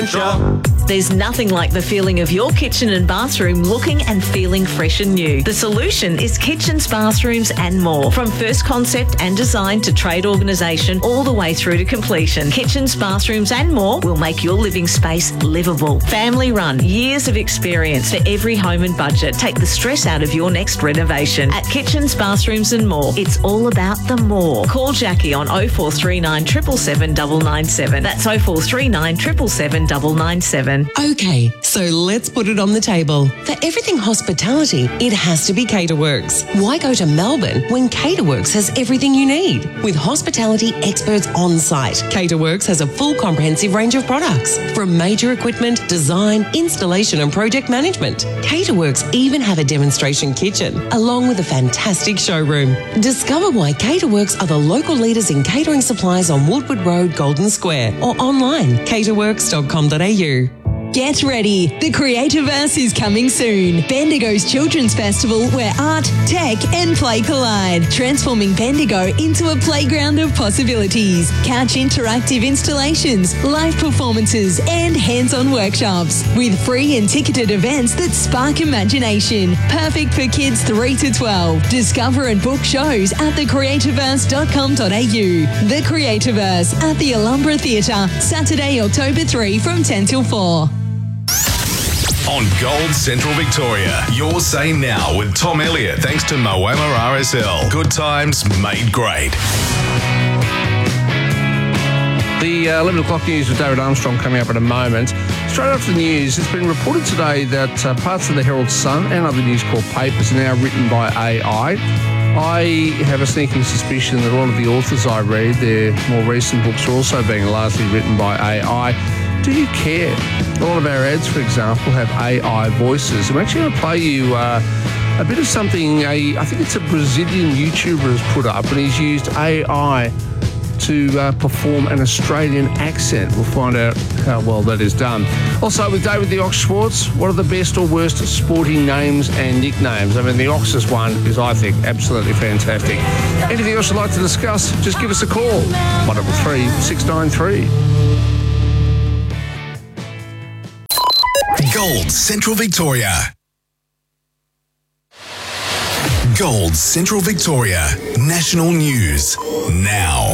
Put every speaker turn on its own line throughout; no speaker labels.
adventure.
There's nothing like the feeling of your kitchen and bathroom looking and feeling fresh and new. The solution is Kitchens, Bathrooms and More. From first concept and design to trade organisation all the way through to completion, Kitchens, Bathrooms and More will make your living space livable. Family run, years of experience for every home and budget. Take the stress out of your next renovation. At Kitchens, Bathrooms and More, it's all about the more. Call Jackie on 0439 777 997. That's 0439 777 997.
Okay, so let's put it on the table. For everything hospitality, it has to be Caterworks. Why go to Melbourne when Caterworks has everything you need? With hospitality experts on site, Caterworks has a full comprehensive range of products, from major equipment, design, installation and project management. Caterworks even have a demonstration kitchen, along with a fantastic showroom. Discover why Caterworks are the local leaders in catering supplies on Woodward Road, Golden Square, or online, caterworks.com.au.
Get ready. The Creativerse is coming soon. Bendigo's Children's Festival where art, tech and play collide, transforming Bendigo into a playground of possibilities. Couch interactive installations, live performances and hands-on workshops with free and ticketed events that spark imagination. Perfect for kids 3 to 12. Discover and book shows at thecreativerse.com.au. The Creativerse at the Alhambra Theatre, Saturday, October 3 from 10 till 4.
On Gold Central Victoria, your say now with Tom Elliott, thanks to Moama RSL. Good times made great.
The 11 o'clock news with David Armstrong coming up in a moment. Straight after the news, it's been reported today that parts of the Herald Sun and other News Corp papers are now written by AI. I have a sneaking suspicion that a lot of the authors I read, their more recent books are also being largely written by AI. Do you care? A lot of our ads, for example, have AI voices. I'm actually going to play you a bit of something I think it's a Brazilian YouTuber has put up, and he's used AI to perform an Australian accent. We'll find out how well that is done. Also, with David the Ox Schwartz, what are the best or worst sporting names and nicknames? I mean, the Ox's one is, I think, absolutely fantastic. Anything else you'd like to discuss, just give us a call. 133 693.
Gold Central Victoria. Gold Central Victoria. National news now.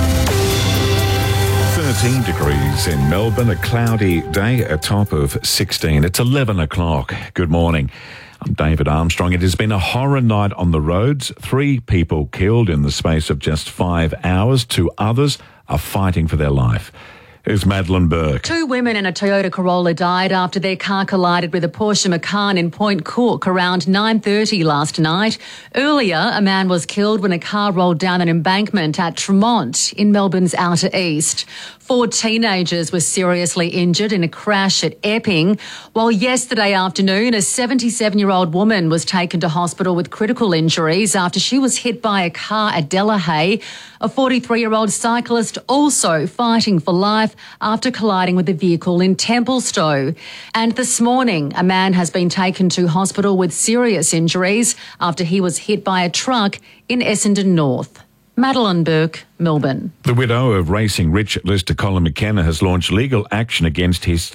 13 degrees in Melbourne, a cloudy day, a top of 16. It's 11 o'clock. Good morning. I'm David Armstrong. It has been a horror night on the roads. 3 people killed in the space of just 5 hours. 2 others are fighting for their life. Here's Madeline Burke.
2 women in a Toyota Corolla died after their car collided with a Porsche Macan in Point Cook around 9:30 last night. Earlier, a man was killed when a car rolled down an embankment at Tremont in Melbourne's outer east. 4 teenagers were seriously injured in a crash at Epping, while yesterday afternoon a 77-year-old woman was taken to hospital with critical injuries after she was hit by a car at Delahaye. A 43-year-old cyclist also fighting for life after colliding with a vehicle in Templestowe. And this morning, a man has been taken to hospital with serious injuries after he was hit by a truck in Essendon North. Madeline Burke, Melbourne.
The widow of racing rich Lister Colin McKenna has launched legal action against his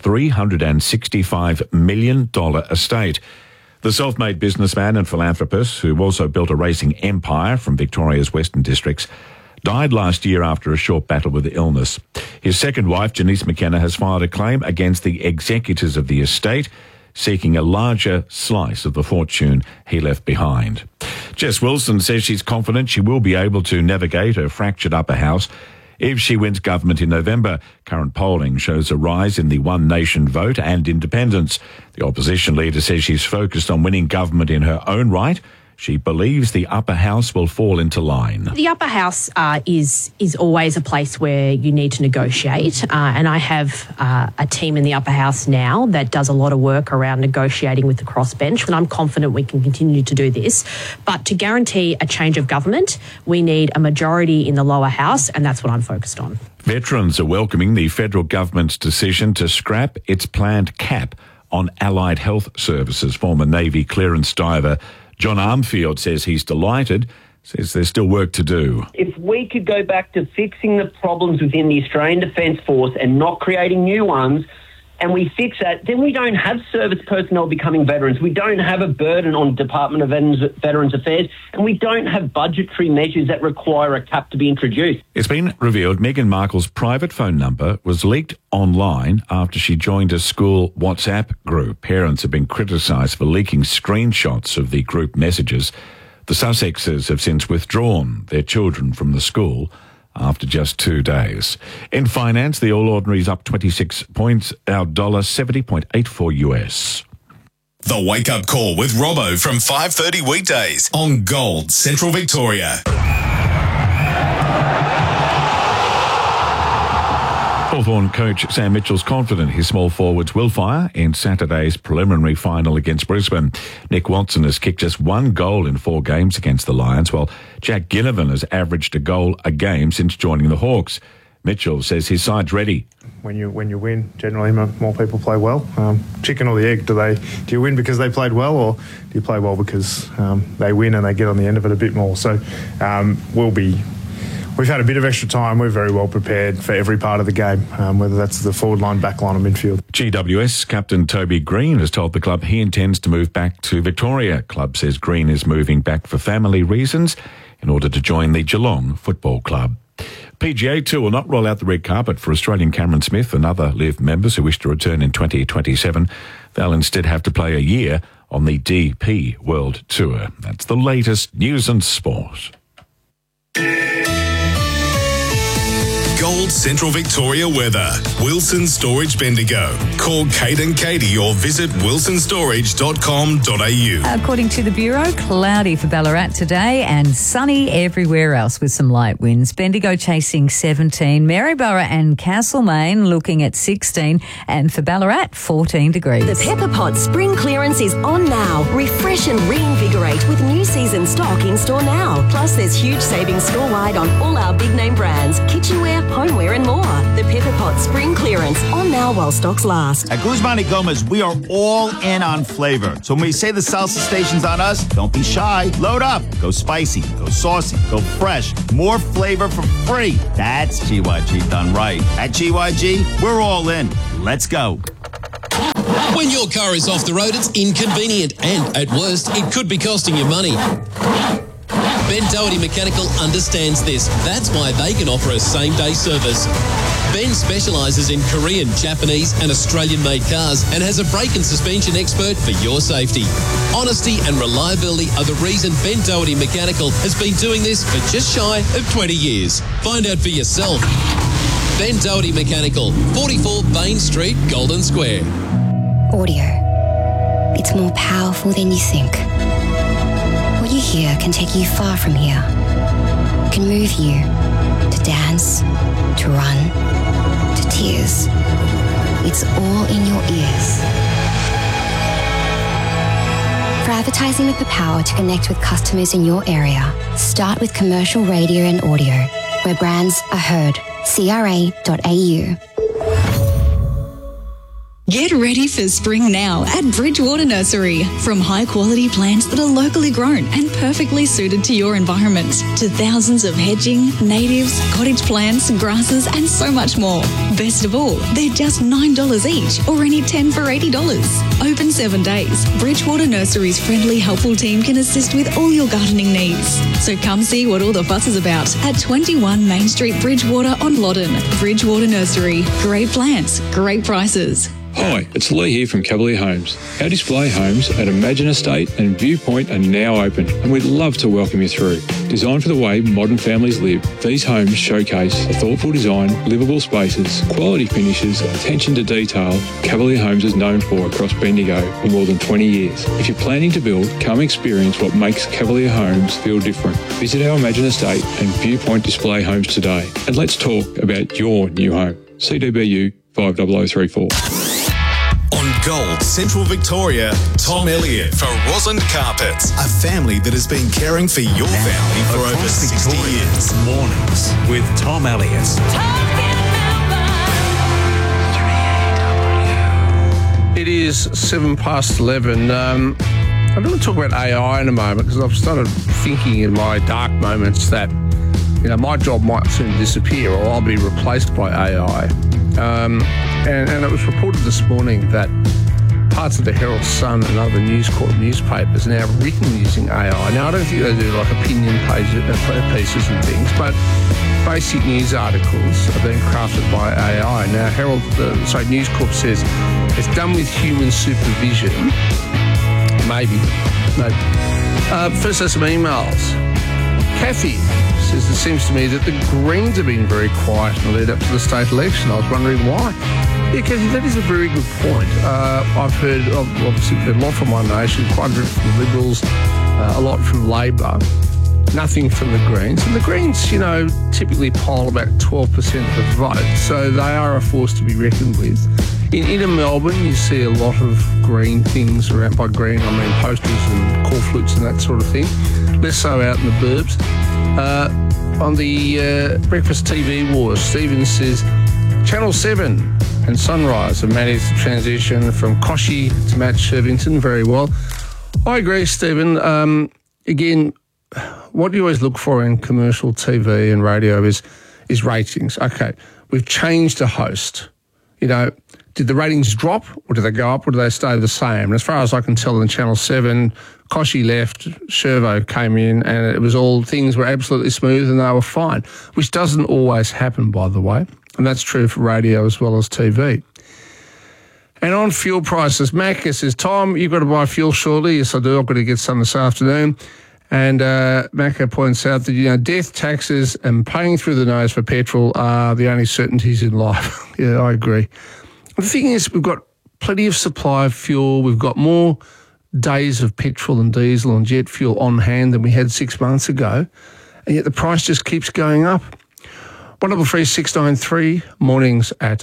$365 million estate. The self-made businessman and philanthropist, who also built a racing empire from Victoria's Western Districts, died last year after a short battle with illness. His second wife, Janice McKenna, has filed a claim against the executors of the estate, seeking a larger slice of the fortune he left behind. Jess Wilson says she's confident she will be able to navigate her fractured upper house if she wins government in November. Current polling shows a rise in the One Nation vote and independence. The opposition leader says she's focused on winning government in her own right. She believes the upper house will fall into line.
The upper house is always a place where you need to negotiate, and I have a team in the upper house now that does a lot of work around negotiating with the crossbench, and I'm confident we can continue to do this. But to guarantee a change of government, we need a majority in the lower house, and that's what I'm focused on.
Veterans are welcoming the federal government's decision to scrap its planned cap on allied health services. Former Navy clearance diver John Armfield says he's delighted, says there's still work to do.
If we could go back to fixing the problems within the Australian Defence Force and not creating new ones,
and we fix that, then we don't have service personnel becoming veterans. We don't have a burden on Department of Veterans Affairs, and we don't have budgetary measures that require a cap to be introduced.
It's been revealed Meghan Markle's private phone number was leaked online after she joined a school WhatsApp group. Parents have been criticised for leaking screenshots of the group messages. The Sussexes have since withdrawn their children from the school after just 2 days. In finance, the All Ordinary's up 26 points, our $70.84 US.
The Wake Up Call with Robbo from 5:30 weekdays on Gold Central Victoria.
Hawthorn coach Sam Mitchell's confident his small forwards will fire in Saturday's preliminary final against Brisbane. Nick Watson has kicked just 1 goal in 4 games against the Lions, while Jack Ginnivan has averaged a goal a game since joining the Hawks. Mitchell says his side's ready.
When you win, generally more people play well. Chicken or the egg? Do you win because they played well, or do you play well because they win and they get on the end of it a bit more? So we've had a bit of extra time. We're very well prepared for every part of the game, whether that's the forward line, back line or midfield.
GWS captain Toby Green has told the club he intends to move back to Victoria. Club says Green is moving back for family reasons in order to join the Geelong Football Club. PGA Tour will not roll out the red carpet for Australian Cameron Smith and other LIV members who wish to return in 2027. They'll instead have to play a year on the DP World Tour. That's the latest news and sport.
Gold Central Victoria weather. Wilson Storage Bendigo. Call Kate and Katie or visit wilsonstorage.com.au.
According to the Bureau, cloudy for Ballarat today and sunny everywhere else with some light winds. Bendigo chasing 17, Maryborough and Castlemaine looking at 16, and for Ballarat, 14 degrees.
The Pepper Pot spring clearance is on now. Refresh and reinvigorate with new season stock in store now. Plus, there's huge savings store-wide on all our big name brands, kitchenware, homeware and more. The Pepper Pot spring clearance on now while stocks last.
At Guzman y Gomez, we are all in on flavor. So when we say the salsa station's on us, don't be shy. Load up. Go spicy. Go saucy. Go fresh. More flavor for free. That's GYG done right. At GYG, we're all in. Let's go.
When your car is off the road, it's inconvenient and, at worst, it could be costing you money. Ben Doherty Mechanical understands this. That's why they can offer a same-day service. Ben specialises in Korean, Japanese and Australian-made cars and has a brake and suspension expert for your safety. Honesty and reliability are the reason Ben Doherty Mechanical has been doing this for just shy of 20 years. Find out for yourself. Ben Doherty Mechanical, 44 Bain Street, Golden Square.
Audio. It's more powerful than you think. What you hear can take you far from here. It can move you to dance, to run, to tears. It's all in your ears. For advertising with the power to connect with customers in your area, start with commercial radio and audio, where brands are heard. CRA.au.
Get ready for spring now at Bridgewater Nursery. From high-quality plants that are locally grown and perfectly suited to your environment, to thousands of hedging, natives, cottage plants, grasses, and so much more. Best of all, they're just $9 each, or any 10 for $80. Open 7 days. Bridgewater Nursery's friendly, helpful team can assist with all your gardening needs. So come see what all the fuss is about at 21 Main Street, Bridgewater on Loddon. Bridgewater Nursery. Great plants, great prices.
Hi, it's Lee here from Cavalier Homes. Our display homes at Imagine Estate and Viewpoint are now open, and we'd love to welcome you through. Designed for the way modern families live, these homes showcase the thoughtful design, livable spaces, quality finishes, attention to detail Cavalier Homes is known for across Bendigo for more than 20 years. If you're planning to build, come experience what makes Cavalier Homes feel different. Visit our Imagine Estate and Viewpoint display homes today, and let's talk about your new home. CDBU 50034.
On Gold Central Victoria, Tom Elliott for Rosalind Carpets, a family that has been caring for your family for over 60 years.
Mornings with Tom Elliott.
It is 11:07. I want to talk about AI in a moment because I've started thinking in my dark moments that, my job might soon disappear or I'll be replaced by AI. And it was reported this morning that parts of the Herald Sun and other News Corp newspapers are now written using AI. Now, I don't think they do like opinion pieces and things, but basic news articles are being crafted by AI. Now, News Corp says it's done with human supervision. Maybe. First, there's some emails. Kathy says, it seems to me that the Greens have been very quiet in the lead up to the state election. I was wondering why. Yeah, Kathy, that is a very good point. I've obviously heard a lot from One Nation, quite a bit from the Liberals, a lot from Labor, nothing from the Greens. And the Greens, typically poll about 12% of the vote, so they are a force to be reckoned with. In inner Melbourne, you see a lot of green things around. By green, I mean posters and cornflakes and that sort of thing. Less so out in the burbs. On the Breakfast TV Wars, Stephen says, Channel 7 and Sunrise have managed to transition from Koshy to Matt Shervington very well. I agree, Stephen. Again, what you always look for in commercial TV and radio is ratings. Okay, we've changed the host. Did the ratings drop or did they go up or did they stay the same? And as far as I can tell in Channel 7, Koshy left, Shervo came in, and it was all, things were absolutely smooth and they were fine, which doesn't always happen, by the way. And that's true for radio as well as TV. And on fuel prices, Macca says, Tom, you've got to buy fuel shortly. Yes, I do. I've got to get some this afternoon. And Macca points out that, death, taxes and paying through the nose for petrol are the only certainties in life. Yeah, I agree. The thing is, we've got plenty of supply of fuel. We've got more days of petrol and diesel and jet fuel on hand than we had 6 months ago. And yet the price just keeps going up. 133 mornings at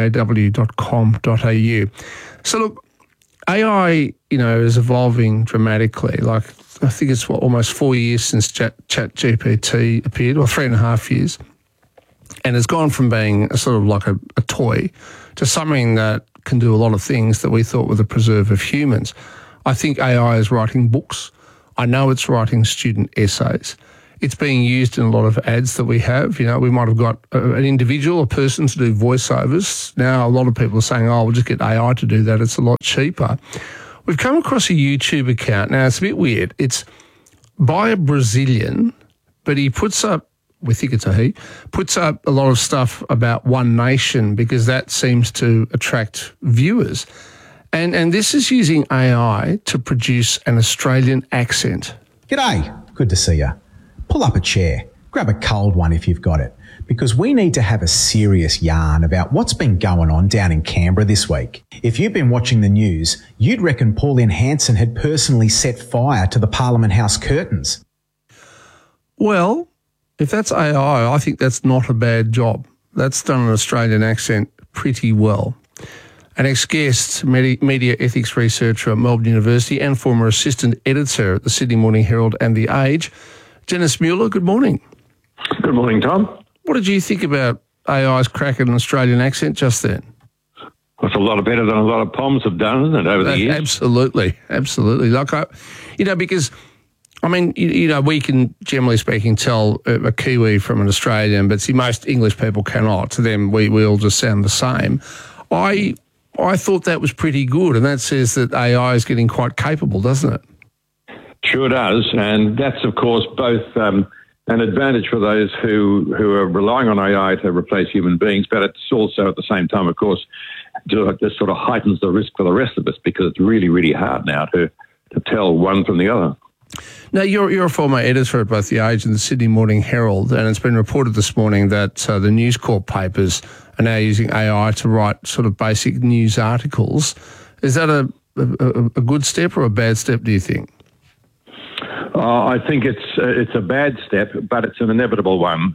3aw.com.au. So look, AI, is evolving dramatically. Like, I think it's almost 4 years since ChatGPT appeared, or 3.5 years. And it's gone from being a sort of like a toy to something that can do a lot of things that we thought were the preserve of humans. I think AI is writing books. I know it's writing student essays. It's being used in a lot of ads that we have. We might have got an individual, a person to do voiceovers. Now, a lot of people are saying, we'll just get AI to do that. It's a lot cheaper. We've come across a YouTube account. Now, it's a bit weird. It's by a Brazilian, but he puts up, we think it's a he, puts up a lot of stuff about One Nation because that seems to attract viewers. And this is using AI to produce an Australian accent.
G'day. Good to see you. Pull up a chair. Grab a cold one if you've got it, because we need to have a serious yarn about what's been going on down in Canberra this week. If you've been watching the news, you'd reckon Pauline Hanson had personally set fire to the Parliament House curtains.
Well, if that's AI, I think that's not a bad job. That's done an Australian accent pretty well. An ex-guest, media ethics researcher at Melbourne University and former assistant editor at the Sydney Morning Herald and The Age, Dennis Mueller, good morning.
Good morning, Tom.
What did you think about AI's crack at an Australian accent just then?
It's a lot better than a lot of POMs have done, isn't it, over the years?
Absolutely. Like, because, we can, generally speaking, tell a Kiwi from an Australian, but see, most English people cannot. To them, we all just sound the same. I thought that was pretty good, and that says that AI is getting quite capable, doesn't it?
Sure does, and that's, of course, both an advantage for those who are relying on AI to replace human beings, but it's also, at the same time, of course, just sort of heightens the risk for the rest of us because it's really, really hard now to tell one from the other.
Now, you're a former editor at both The Age and the Sydney Morning Herald, and it's been reported this morning that the News Corp papers are now using AI to write sort of basic news articles. Is that a good step or a bad step, do you think?
I think it's a bad step, but it's an inevitable one.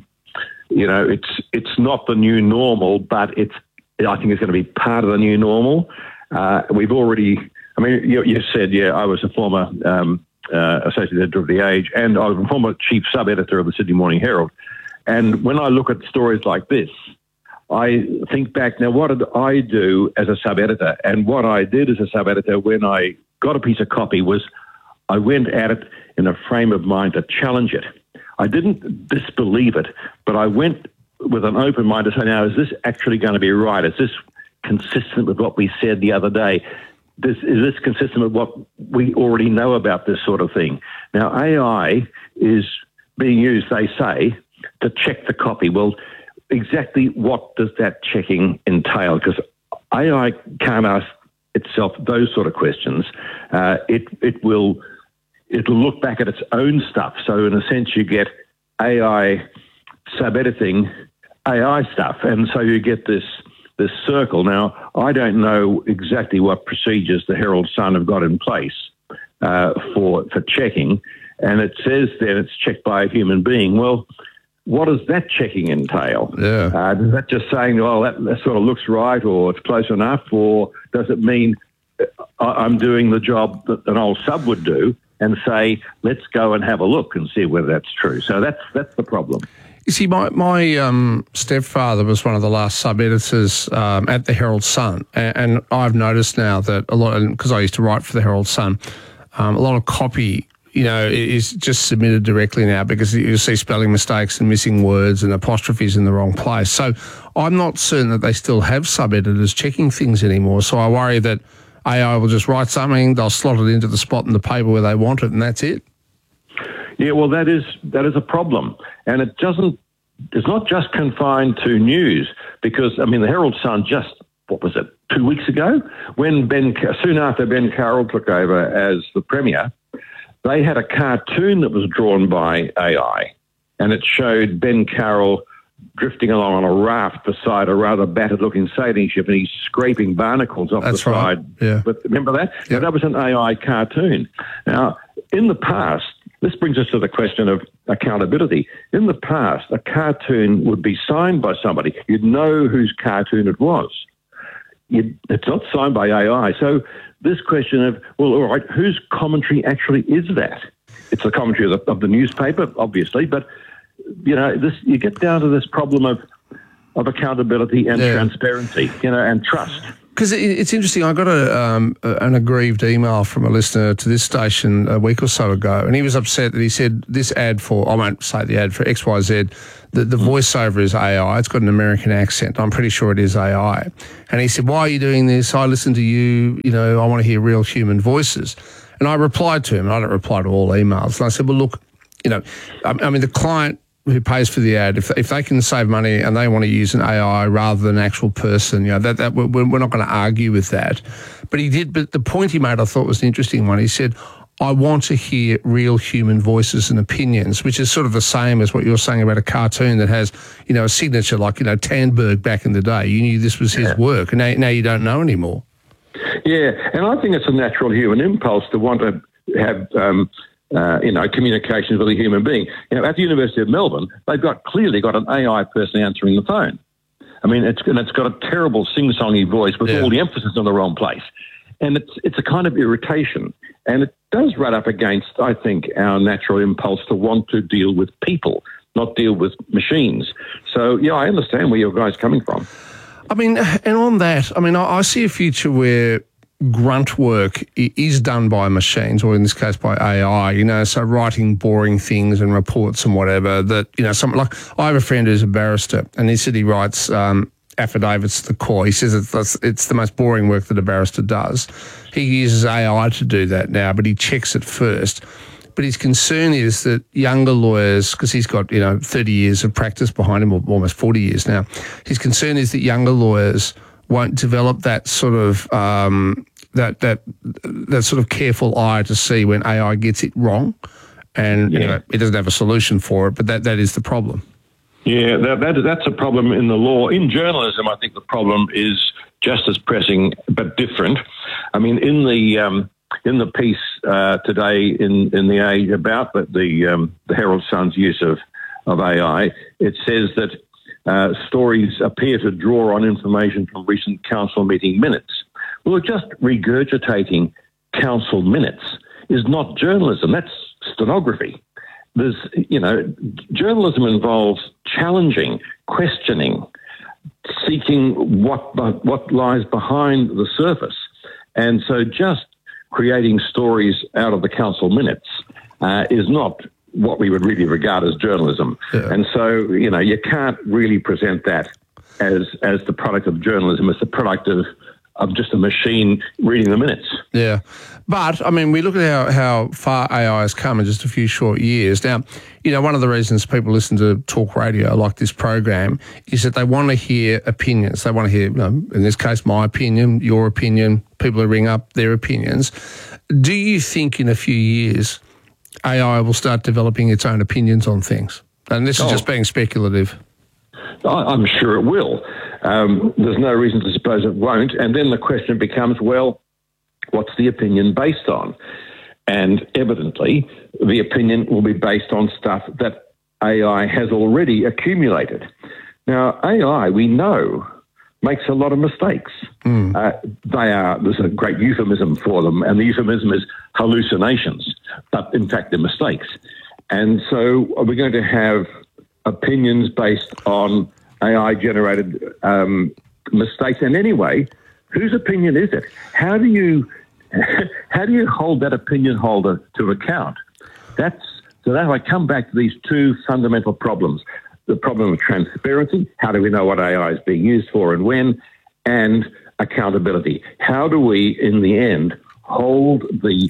It's not the new normal, but I think it's going to be part of the new normal. We've already, you said, I was a former associate editor of The Age, and I was a former chief sub-editor of the Sydney Morning Herald. And when I look at stories like this, I think back, now what did I do as a sub-editor? And what I did as a sub-editor when I got a piece of copy was I went at it in a frame of mind to challenge it. I didn't disbelieve it, but I went with an open mind to say, now, is this actually going to be right? Is consistent with what we said the other day? Is this consistent with what we already know about this sort of thing? Now, AI is being used, they say, to check the copy. Well, exactly what does that checking entail? Because AI can't ask itself those sort of questions. It'll look back at its own stuff. So in a sense, you get AI sub-editing AI stuff, and so you get this circle. Now, I don't know exactly what procedures the Herald Sun have got in place for checking, and it says that it's checked by a human being. Well, what does that checking entail?
Yeah.
Is that just saying, well, that sort of looks right, or it's close enough, or does it mean I'm doing the job that an old sub would do and say, let's go and have a look and see whether that's true? So that's the problem.
You see, my stepfather was one of the last sub-editors at the Herald Sun, and I've noticed now that a lot, because I used to write for the Herald Sun, a lot of copy, is just submitted directly now because you see spelling mistakes and missing words and apostrophes in the wrong place. So I'm not certain that they still have sub-editors checking things anymore. So I worry that AI will just write something, they'll slot it into the spot in the paper where they want it, and that's it.
Yeah, well, that is a problem, and it's not just confined to news, because the Herald Sun just, 2 weeks ago, when soon after Ben Carroll took over as the Premier, they had a cartoon that was drawn by AI, and it showed Ben Carroll drifting along on a raft beside a rather battered-looking sailing ship, and he's scraping barnacles off the side.
Right. Yeah.
But remember that?
Yep.
That was an AI cartoon. Now, in the past, this brings us to the question of accountability. In the past, a cartoon would be signed by somebody. You'd know whose cartoon it was. It's not signed by AI. So this question of, well, all right, whose commentary actually is that? It's the commentary of the newspaper, obviously, but, you get down to this problem of accountability and transparency, and trust.
Because it's interesting, I got an aggrieved email from a listener to this station a week or so ago, and he was upset that he said this ad for, I won't say the ad for XYZ, the voiceover is AI, it's got an American accent, I'm pretty sure it is AI. And he said, why are you doing this? I listen to you, I want to hear real human voices. And I replied to him, and I don't reply to all emails, and I said, well, look, the client who pays for the ad, if they can save money and they want to use an AI rather than an actual person, that we're not going to argue with that. But the point he made I thought was an interesting one. He said, I want to hear real human voices and opinions, which is sort of the same as what you're saying about a cartoon that has, a signature like, Tandberg back in the day. You knew this was his work, and now you don't know anymore.
Yeah, and I think it's a natural human impulse to want to have communications with a human being. At the University of Melbourne, they've clearly got an AI person answering the phone. It's got a terrible sing-songy voice with all the emphasis on the wrong place. And it's a kind of irritation. And it does run up against, I think, our natural impulse to want to deal with people, not deal with machines. So, I understand where your guy's coming from.
And on that, I see a future where grunt work is done by machines, or in this case by AI, so writing boring things and reports and whatever that, I have a friend who's a barrister, and he said he writes affidavits to the court. He says it's the most boring work that a barrister does. He uses AI to do that now, but he checks it first. But his concern is that younger lawyers, because he's got, 30 years of practice behind him, or almost 40 years now, his concern is that younger lawyers won't develop that sort of that sort of careful eye to see when AI gets it wrong, and it doesn't have a solution for it. But that is the problem.
Yeah, that's a problem in the law. In journalism, I think the problem is just as pressing but different. In the piece today in the Age about the Herald Sun's use of AI, it says that stories appear to draw on information from recent council meeting minutes. Well, just regurgitating council minutes is not journalism. That's stenography. Journalism involves challenging, questioning, seeking what lies behind the surface. And so just creating stories out of the council minutes is not what we would really regard as journalism. Yeah. And so, you can't really present that as the product of journalism. It's the product of just a machine reading the minutes.
Yeah. But, I mean, we look at how far AI has come in just a few short years. Now, you know, one of the reasons people listen to talk radio like this program is that they want to hear opinions. They want to hear, you know, in this case, my opinion, your opinion, people who ring up their opinions. Do you think in a few years AI will start developing its own opinions on things? And this is just being speculative.
I'm sure it will. There's no reason to suppose it won't. And then the question becomes, well, what's the opinion based on? And evidently, the opinion will be based on stuff that AI has already accumulated. Now, AI, we know, makes a lot of mistakes. There's a great euphemism for them, and the euphemism is hallucinations, but in fact they're mistakes. And so are we going to have opinions based on AI-generated mistakes? And anyway, whose opinion is it? How do you hold that opinion holder to account? So I come back to these two fundamental problems. The problem of transparency, how do we know what AI is being used for and when, and accountability. How do we, in the end, hold the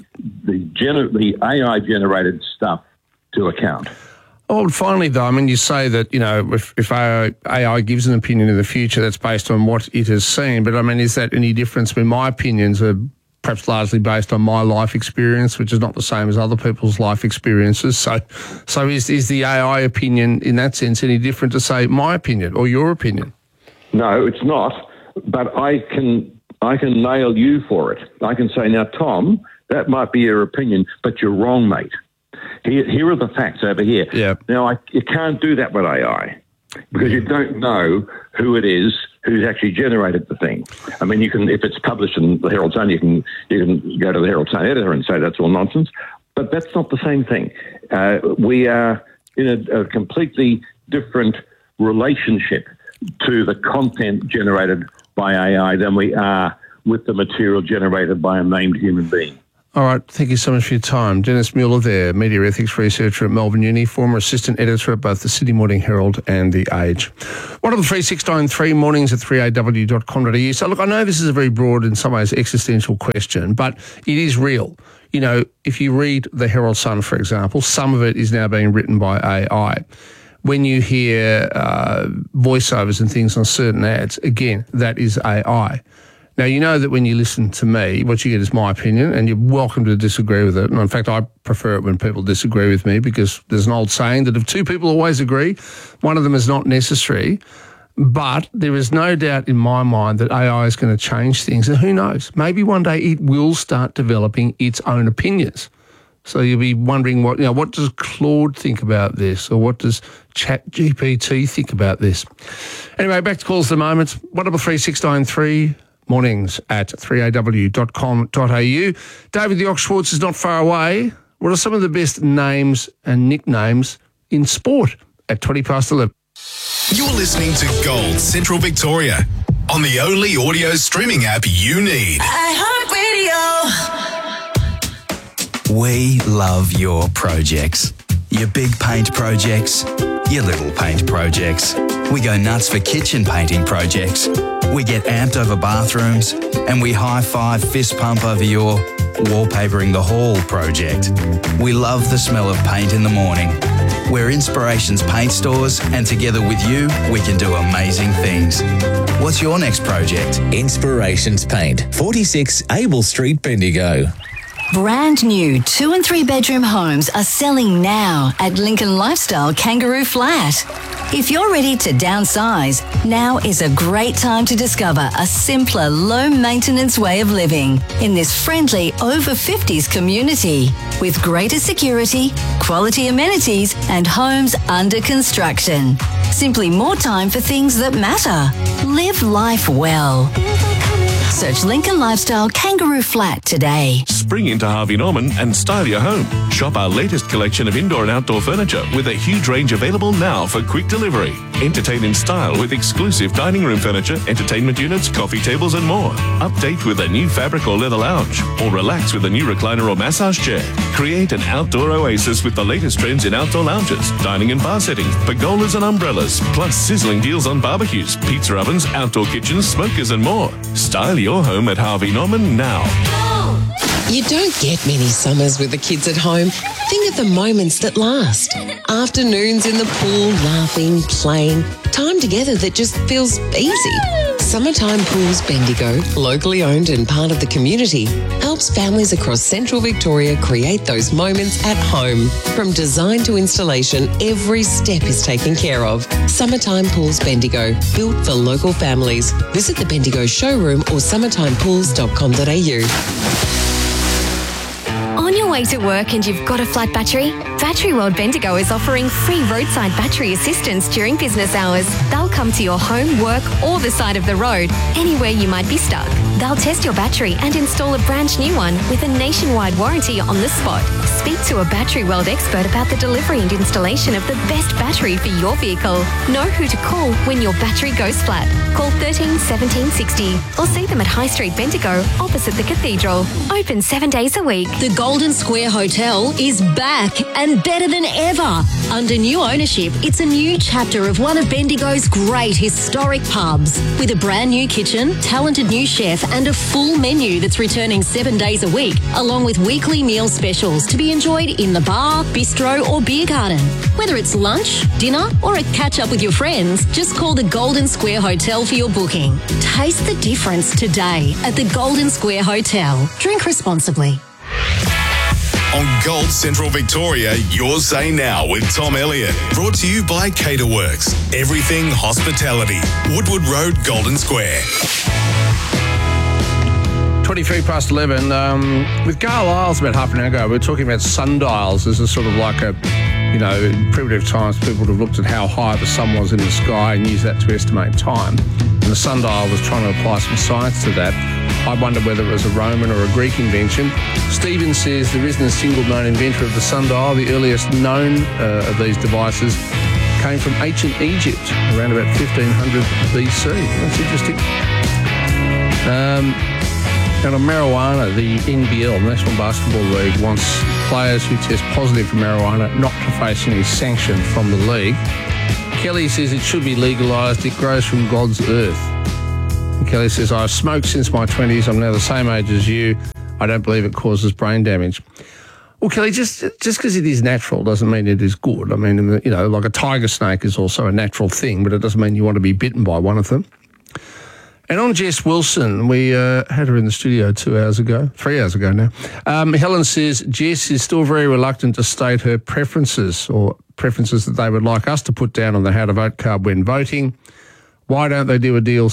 AI-generated stuff to account?
Oh, finally, though, I mean, you say that, you know, if AI gives an opinion in the future, that's based on what it has seen. But, I mean, is that any difference? I mean, my opinions are perhaps largely based on my life experience, which is not the same as other people's life experiences. So is the AI opinion, in that sense, any different to, say, my opinion or your opinion?
No, it's not. But I can nail you for it. I can say, now, Tom, that might be your opinion, but you're wrong, mate. Here are the facts over here.
Yeah.
Now, you can't do that with AI because you don't know who it is who's actually generated the thing. I mean, you can, if it's published in the Herald Sun, you can go to the Herald Sun editor and say that's all nonsense. But that's not the same thing. We are in a completely different relationship to the content generated by AI than we are with the material generated by a named human being.
All right, thank you so much for your time. Dennis Mueller there, media ethics researcher at Melbourne Uni, former assistant editor at both the Sydney Morning Herald and The Age. 133 mornings at 3aw.com.au. So, look, I know this is a very broad, in some ways, existential question, but it is real. You know, if you read the Herald Sun, for example, some of it is now being written by AI. When you hear voiceovers and things on certain ads, again, that is AI. Now, you know that when you listen to me, what you get is my opinion, and you're welcome to disagree with it. And in fact, I prefer it when people disagree with me, because there's an old saying that if two people always agree, one of them is not necessary. But there is no doubt in my mind that AI is going to change things. And who knows, maybe one day it will start developing its own opinions. So you'll be wondering what does Claude think about this, or what does ChatGPT think about this? Anyway, back to calls at the moment. 133 mornings at 3aw.com.au. David the Ox Schwartz is not far away. What are some of the best names and nicknames in sport at 20 past 11?
You're listening to Gold Central Victoria on the only audio streaming app you need.
iHeartRadio. We love your projects. Your big paint projects, your little paint projects. We go nuts for kitchen painting projects. We get amped over bathrooms, and we high-five fist pump over your wallpapering the hall project. We love the smell of paint in the morning. We're Inspirations Paint Stores, and together with you, we can do amazing things. What's your next project?
Inspirations Paint, 46 Abel Street, Bendigo.
Brand new 2 and 3 bedroom homes are selling now at Lincoln Lifestyle Kangaroo Flat. If you're ready to downsize, now is a great time to discover a simpler, low-maintenance way of living in this friendly over-50s community with greater security, quality amenities, and homes under construction. Simply more time for things that matter. Live life well. Search Lincoln Lifestyle Kangaroo Flat today.
Spring into Harvey Norman and style your home. Shop our latest collection of indoor and outdoor furniture with a huge range available now for quick delivery. Entertain in style with exclusive dining room furniture, entertainment units, coffee tables and more. Update with a new fabric or leather lounge, or relax with a new recliner or massage chair. Create an outdoor oasis with the latest trends in outdoor lounges, dining and bar settings, pergolas and umbrellas, plus sizzling deals on barbecues, pizza ovens, outdoor kitchens, smokers and more. Style your home at Harvey Norman now.
You don't get many summers with the kids at home. Think of the moments that last. Afternoons in the pool, laughing, playing. Time together that just feels easy. Summertime Pools Bendigo, locally owned and part of the community, helps families across central Victoria create those moments at home. From design to installation, every step is taken care of. Summertime Pools Bendigo, built for local families. Visit the Bendigo showroom or summertimepools.com.au.
On your way to work and you've got a flat battery? Battery World Bendigo is offering free roadside battery assistance during business hours. They'll come to your home, work or the side of the road, anywhere you might be stuck. They'll test your battery and install a brand new one with a nationwide warranty on the spot. Speak to a Battery World expert about the delivery and installation of the best battery for your vehicle. Know who to call when your battery goes flat. Call 13 17 60 or see them at High Street Bendigo opposite the Cathedral. Open 7 days a week.
The Golden Square Hotel is back and better than ever. Under new ownership, it's a new chapter of one of Bendigo's great historic pubs. With a brand new kitchen, talented new chef and a full menu that's returning 7 days a week, along with weekly meal specials to be enjoyed in the bar, bistro or beer garden. Whether it's lunch, dinner or a catch-up with your friends, just call the Golden Square Hotel for your booking. Taste the difference today at the Golden Square Hotel. Drink responsibly.
On Gold Central Victoria, your say now with Tom Elliott. Brought to you by Caterworks. Everything hospitality. Woodward Road, Golden Square.
23 past 11. With Gail Isles about half an hour ago, we were talking about sundials as a sort of like a, you know, in primitive times, people would have looked at how high the sun was in the sky and used that to estimate time. And the sundial was trying to apply some science to that. I wonder whether it was a Roman or a Greek invention. Stephen says there isn't a single known inventor of the sundial. The earliest known of these devices came from ancient Egypt, around about 1500 BC. That's interesting. And on marijuana, the NBL, National Basketball League, wants players who test positive for marijuana not to face any sanction from the league. Kelly says it should be legalised. It grows from God's earth. And Kelly says, I've smoked since my 20s. I'm now the same age as you. I don't believe it causes brain damage. Well, Kelly, just because it is natural doesn't mean it is good. I mean, you know, like a tiger snake is also a natural thing, but it doesn't mean you want to be bitten by one of them. And on Jess Wilson, we had her in the studio 3 hours ago now. Helen says Jess is still very reluctant to state her preferences or preferences that they would like us to put down on the How to Vote card when voting. Why don't they do a deal